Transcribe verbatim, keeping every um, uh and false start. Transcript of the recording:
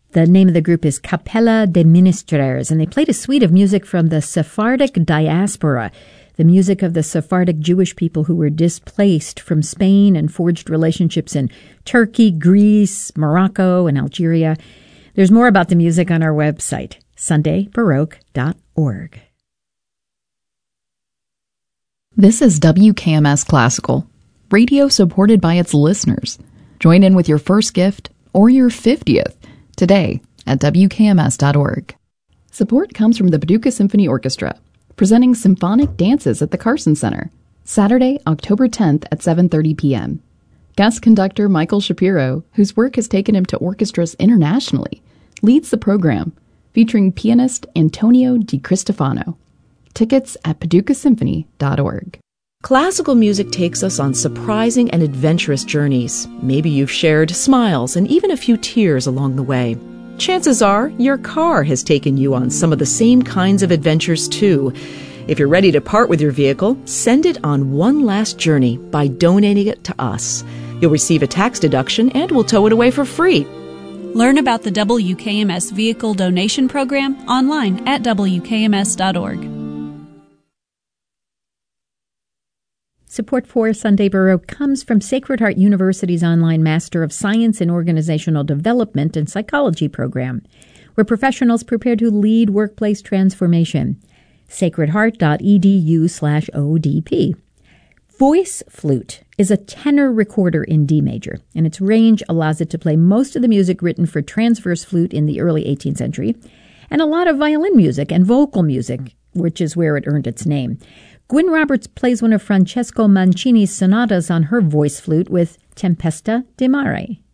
The name of the group is Capella de Ministres, and they played a suite of music from the Sephardic diaspora, the music of the Sephardic Jewish people who were displaced from Spain and forged relationships in Turkey, Greece, Morocco, and Algeria. There's more about the music on our website, sunday baroque dot org. This is W K M S Classical, radio supported by its listeners. Join in with your first gift or your fiftieth today at W K M S dot org. Support comes from the Paducah Symphony Orchestra, presenting symphonic dances at the Carson Center, Saturday, October tenth at seven thirty p.m. Guest conductor Michael Shapiro, whose work has taken him to orchestras internationally, leads the program, featuring pianist Antonio Di Cristofano. Tickets at paducah symphony dot org. Classical music takes us on surprising and adventurous journeys. Maybe you've shared smiles and even a few tears along the way. Chances are your car has taken you on some of the same kinds of adventures too. If you're ready to part with your vehicle, send it on one last journey by donating it to us. You'll receive a tax deduction and we'll tow it away for free. Learn about the W K M S Vehicle Donation Program online at W K M S dot org. Support for Sunday Baroque comes from Sacred Heart University's online Master of Science in Organizational Development and Psychology program, where professionals prepare to lead workplace transformation. sacred heart dot e d u slash O D P. Voice flute is a tenor recorder in D major, and its range allows it to play most of the music written for transverse flute in the early eighteenth century, and a lot of violin music and vocal music, which is where it earned its name. Gwyn Roberts plays one of Francesco Mancini's sonatas on her voice flute with Tempesta di Mare.